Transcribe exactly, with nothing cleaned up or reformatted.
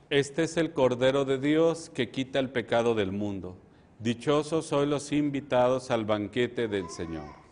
Este es el Cordero de Dios que quita el pecado del mundo. Dichosos sois los invitados al banquete del Señor.